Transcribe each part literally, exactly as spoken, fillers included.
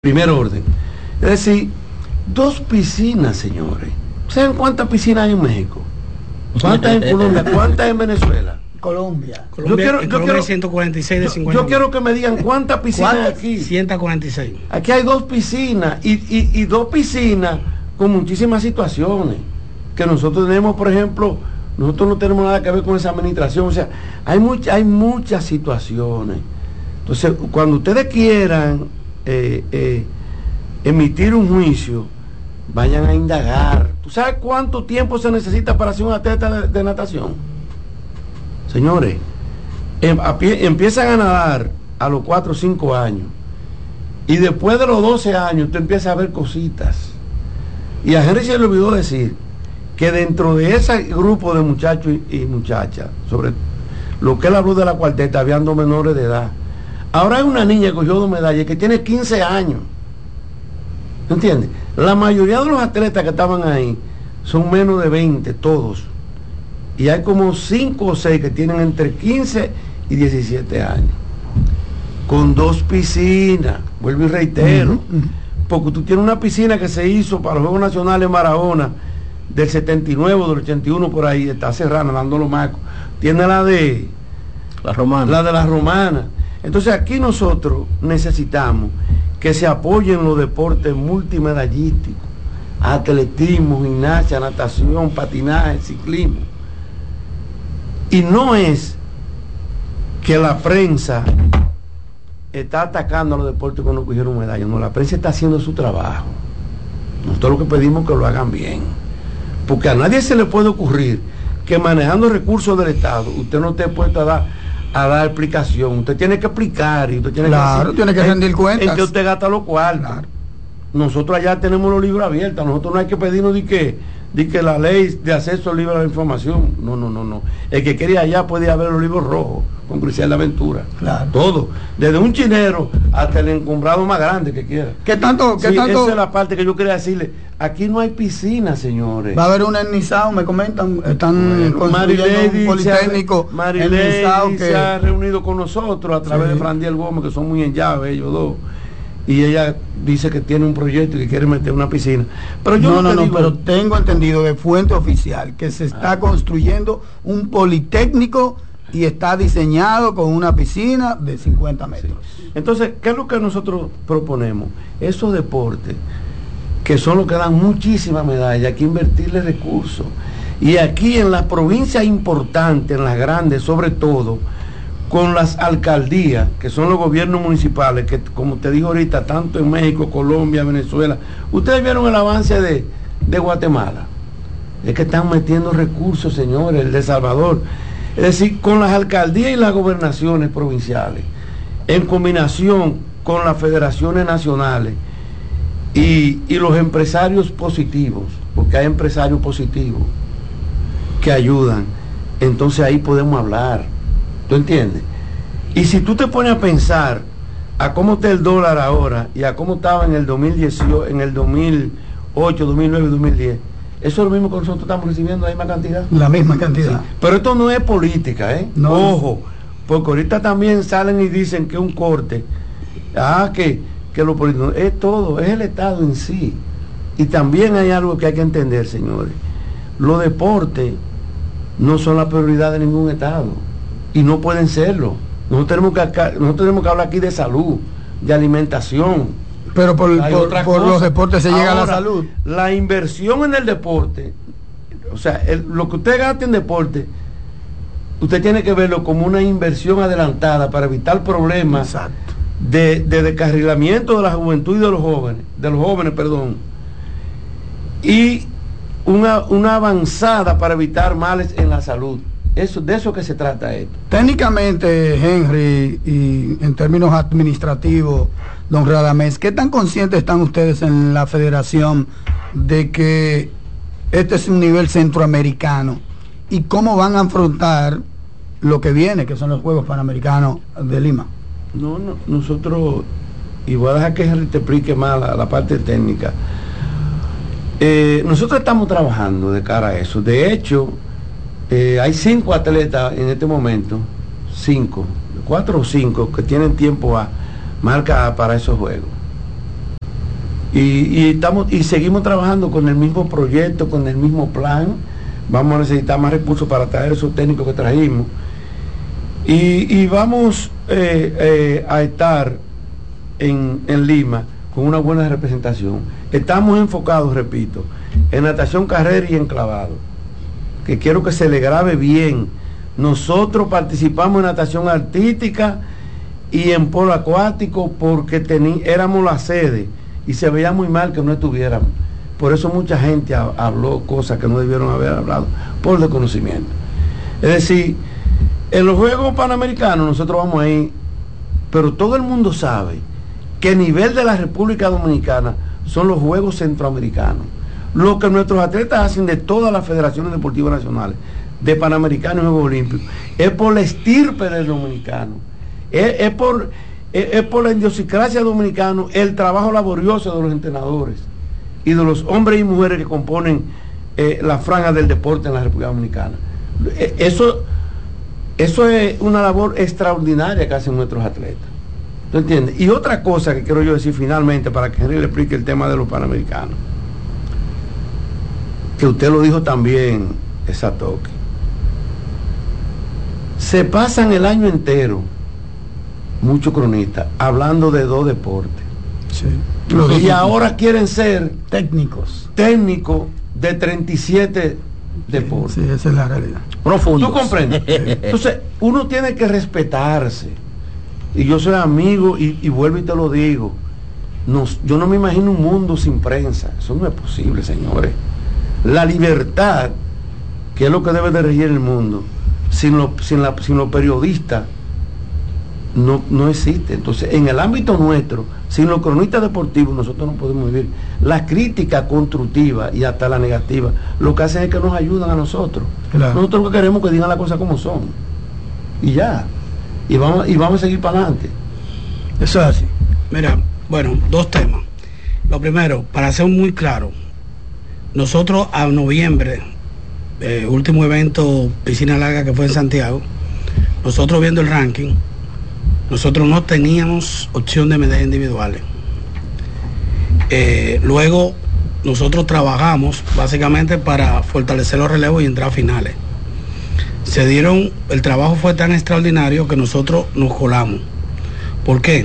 Primer orden. Es decir, dos piscinas, señores. ¿Saben cuántas piscinas hay en México? ¿Cuántas en Colombia? ¿Cuántas en Venezuela? Colombia. Yo Colombia, quiero, en yo Colombia quiero, ciento cuarenta y seis de cincuenta. Yo, yo quiero que me digan cuántas piscinas hay aquí. ciento cuarenta y seis. Aquí hay dos piscinas y, y, y dos piscinas con muchísimas situaciones que nosotros tenemos, por ejemplo, nosotros no tenemos nada que ver con esa administración. O sea, hay, mucha, hay muchas situaciones. Entonces, cuando ustedes quieran eh, eh, emitir un juicio, vayan a indagar. ¿Tú sabes cuánto tiempo se necesita para hacer un atleta de, de natación? Señores, em, a pie, empiezan a nadar a los cuatro o cinco años y después de los doce años tú empiezas a ver cositas. Y a Henry se le olvidó decir que dentro de ese grupo de muchachos y, y muchachas, sobre lo que él habló de la cuarteta, habían dos menores de edad. Ahora hay una niña que cogió dos medallas que tiene quince años. ¿Entiendes? La mayoría de los atletas que estaban ahí son menos de veinte, todos. Y hay como cinco o seis que tienen entre quince y diecisiete años. Con dos piscinas, vuelvo y reitero. Uh-huh, uh-huh. Porque tú tienes una piscina que se hizo para los Juegos Nacionales en Barahona del setenta y nueve, del ochenta y uno por ahí, está cerrada, dando los macos. Tiene la de la romana. La de la romana. Entonces aquí nosotros necesitamos que se apoyen los deportes multimedallísticos, atletismo, gimnasia, natación, patinaje, ciclismo. Y no es que la prensa está atacando a los deportes que no cogieron medallas, no, la prensa está haciendo su trabajo. Nosotros lo que pedimos es que lo hagan bien, porque a nadie se le puede ocurrir que manejando recursos del Estado usted no esté puesto a dar a dar explicación. Usted tiene que explicar y usted tiene claro, que, tiene que rendir cuentas en que usted gasta los cuartos. Claro. Nosotros allá tenemos los libros abiertos, nosotros no hay que pedirnos de que, de que la ley de acceso libre a la información, no, no, no, no. El que quería allá puede ver los libros rojos con Cristian de Aventura, claro. Todo, desde un chinero hasta el encumbrado más grande que quiera. ¿Qué tanto? ¿Qué sí, tanto? Esa es la parte que yo quería decirle. Aquí no hay piscina, señores. Va a haber un ennizado, me comentan, están bueno, construyendo un politécnico ennizado que se ha reunido con nosotros a través sí. de Frandiel Gómez, que son muy en llave ellos dos. Y ella dice que tiene un proyecto y que quiere meter una piscina. Pero yo no, no, no, digo, pero tengo entendido de fuente oficial que se está ah. construyendo un politécnico y está diseñado con una piscina de cincuenta metros. Sí. Entonces, ¿qué es lo que nosotros proponemos? Esos deportes que son los que dan muchísimas medallas, hay que invertirle recursos. Y aquí en las provincias importantes, en las grandes, sobre todo, con las alcaldías, que son los gobiernos municipales, que como te digo ahorita, tanto en México, Colombia, Venezuela, ustedes vieron el avance de, de Guatemala. Es que están metiendo recursos, señores, el de Salvador. Es decir, con las alcaldías y las gobernaciones provinciales, en combinación con las federaciones nacionales y, y los empresarios positivos, porque hay empresarios positivos que ayudan, entonces ahí podemos hablar. ¿Tú entiendes? Y si tú te pones a pensar a cómo está el dólar ahora y a cómo estaba en el dos mil dieciocho, en el dos mil ocho, dos mil nueve, dos mil diez, eso es lo mismo que nosotros estamos recibiendo, la misma cantidad. La misma cantidad. Sí. Pero esto no es política, ¿eh? No. Ojo, porque ahorita también salen y dicen que un corte, ah, que, que lo político, es todo, es el Estado en sí. Y también hay algo que hay que entender, señores. Los deportes no son la prioridad de ningún Estado. Y no pueden serlo. Nosotros tenemos que, nosotros tenemos que hablar aquí de salud, de alimentación. Pero por, por, por los deportes se Ahora, llega a la salud. La inversión en el deporte, o sea, el, lo que usted gasta en deporte, usted tiene que verlo como una inversión adelantada para evitar problemas Exacto. de, de descarrilamiento de la juventud y de los jóvenes, de los jóvenes, perdón. Y una, una avanzada para evitar males en la salud. Eso, de eso que se trata esto. Técnicamente, Henry, y en términos administrativos, don Radamés, ¿qué tan conscientes están ustedes en la federación de que este es un nivel centroamericano? ¿Y cómo van a afrontar lo que viene, que son los Juegos Panamericanos de Lima? No, no, nosotros, y voy a dejar que Henry te explique más la, la parte técnica. Eh, nosotros estamos trabajando de cara a eso. De hecho, Eh, hay cinco atletas en este momento, cinco, cuatro o cinco que tienen tiempo a marca para esos juegos. Y, y, estamos, y seguimos trabajando con el mismo proyecto, con el mismo plan. Vamos a necesitar más recursos para traer esos técnicos que trajimos. Y, y vamos eh, eh, a estar en, en Lima con una buena representación. Estamos enfocados, repito, en natación, carrera y enclavado, que quiero que se le grabe bien. Nosotros participamos en natación artística y en polo acuático porque tení, éramos la sede y se veía muy mal que no estuviéramos. Por eso mucha gente ha, habló cosas que no debieron haber hablado por desconocimiento. Es decir, en los Juegos Panamericanos nosotros vamos ahí, pero todo el mundo sabe que el nivel de la República Dominicana son los Juegos Centroamericanos. Lo que nuestros atletas hacen de todas las federaciones deportivas nacionales, de Panamericanos y Juegos Olímpicos, es por la estirpe del dominicano, es, es, por, es, es por la idiosincrasia dominicana, el trabajo laborioso de los entrenadores y de los hombres y mujeres que componen eh, la franja del deporte en la República Dominicana. Eh, eso, eso es una labor extraordinaria que hacen nuestros atletas. ¿Tú entiendes? Y otra cosa que quiero yo decir finalmente, para que Henry le explique el tema de los panamericanos, que usted lo dijo también, esa toque. Se pasan el año entero, muchos cronistas, hablando de dos deportes. Sí. Y ahora quieren ser técnicos. Técnicos de treinta y siete deportes. Sí, esa es la realidad. Profundos. ¿Tú comprendes? Entonces, uno tiene que respetarse. Y yo soy amigo y, y vuelvo y te lo digo. Nos, yo no me imagino un mundo sin prensa. Eso no es posible, señores. La libertad, que es lo que debe de regir el mundo, sin, lo, sin, la, sin los periodistas, no, no existe. Entonces, en el ámbito nuestro, sin los cronistas deportivos, nosotros no podemos vivir. La crítica constructiva y hasta la negativa, lo que hacen es que nos ayudan a nosotros. Claro. Nosotros lo que queremos es que digan las cosas como son. Y ya. Y vamos, y vamos a seguir para adelante. Eso es así. Mira, bueno, dos temas. Lo primero, para ser muy claro, nosotros a noviembre, eh, último evento piscina larga que fue en Santiago, nosotros viendo el ranking, nosotros no teníamos opción de medallas individuales. Eh, luego nosotros trabajamos básicamente para fortalecer los relevos y entrar a finales. Se dieron, el trabajo fue tan extraordinario que nosotros nos colamos. ¿Por qué?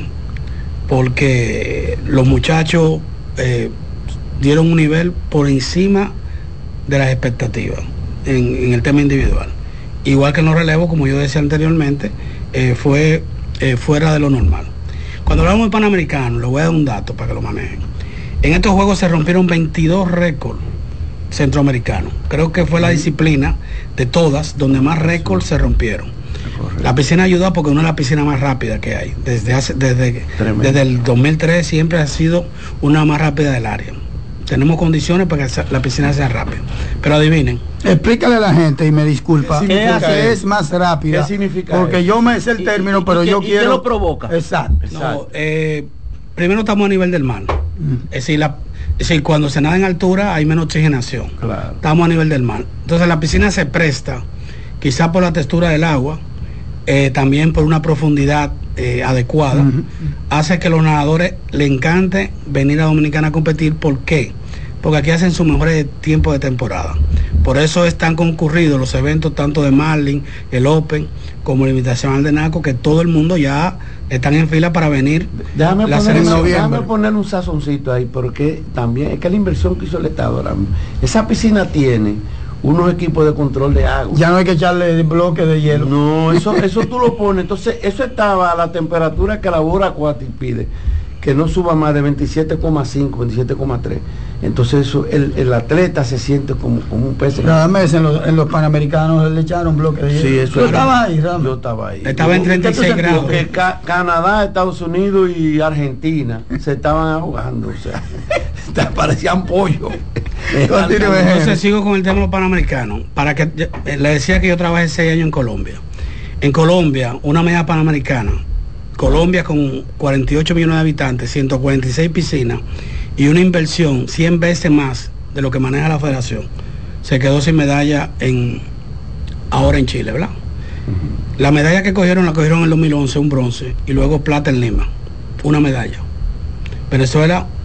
Porque los muchachos eh, dieron un nivel por encima de las expectativas en, en el tema individual. Igual que en los relevos, como yo decía anteriormente, eh, fue eh, fuera de lo normal. Cuando hablamos de Panamericano, les voy a dar un dato para que lo manejen. En estos juegos se rompieron veintidós récords centroamericanos. Creo que fue la disciplina de todas donde más récords se rompieron. Correcto. La piscina ayudó porque no es la piscina más rápida que hay. Desde, hace, desde, desde el dos mil tres siempre ha sido una más rápida del área. Tenemos condiciones para que la piscina sea rápida. Pero adivinen. Explícale a la gente, y me disculpa, ¿Qué, ¿qué es más rápida? ¿Qué significa Porque eso? yo me sé el término, y, pero y, yo y, quiero... ¿Y qué lo provoca? Exacto. Exacto. No, eh, primero estamos a nivel del mar. Mm. Es decir, la, es decir, cuando se nada en altura hay menos oxigenación. Claro. Estamos a nivel del mar. Entonces la piscina se presta, quizá por la textura del agua, eh, también por una profundidad eh, adecuada, uh-huh. hace que los nadadores le encante venir a Dominicana a competir. ¿Por qué? Porque aquí hacen sus mejores tiempos de temporada. Por eso es tan concurrido los eventos tanto de Marlin, el Open, como el Invitacional de Naco, que todo el mundo ya están en fila para venir. Déjame, poner, déjame poner un sazoncito ahí, porque también es que la inversión que hizo el Estado ahora mismo, esa piscina tiene unos equipos de control de agua. Ya no hay que echarle bloques de hielo. No, eso, eso tú lo pones. Entonces, eso estaba a la temperatura que la Bora Aquatic pide, que no suba más de veintisiete coma cinco, veintisiete coma tres. Entonces eso, el, el atleta se siente como, como un pez. Cada mes en los, en los Panamericanos le echaron bloques de hielo. Sí, eso yo estaba ahí, Ramos. Yo estaba ahí. Estaba en treinta y seis grados. Porque ca Canadá, Estados Unidos y Argentina se estaban ahogando, o sea, parecían pollo. Entonces sigo con el tema de los Panamericanos. Para que le decía que yo trabajé seis años en Colombia. En Colombia, una medalla panamericana. Colombia con cuarenta y ocho millones de habitantes, ciento cuarenta y seis piscinas y una inversión cien veces más de lo que maneja la federación, se quedó sin medalla en ahora en Chile, ¿verdad? Uh-huh. La medalla que cogieron la cogieron en el dos mil once, un bronce, y luego plata en Lima, una medalla. Venezuela